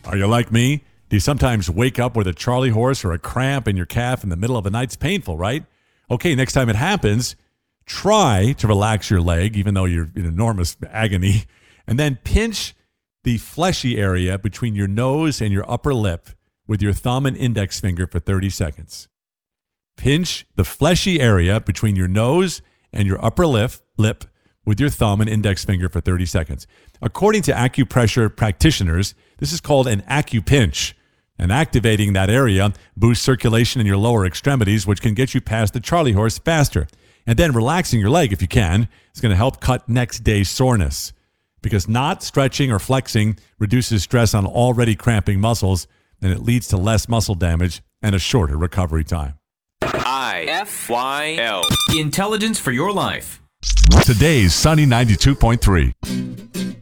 Are you like me? Do you sometimes wake up with a Charlie horse or a cramp in your calf in the middle of the night? It's painful, right? Okay, next time it happens, try to relax your leg, even though you're in enormous agony, and then pinch the fleshy area between your nose and your upper lip with your thumb and index finger for 30 seconds. Pinch the fleshy area between your nose and your upper lip with your thumb and index finger for 30 seconds. According to acupressure practitioners, this is called an acupinch. And activating that area boosts circulation in your lower extremities, which can get you past the Charlie horse faster. And then relaxing your leg, if you can, is going to help cut next day soreness. Because not stretching or flexing reduces stress on already cramping muscles, and it leads to less muscle damage and a shorter recovery time. IFYL. Intelligence for your life. Today's Sunny 92.3.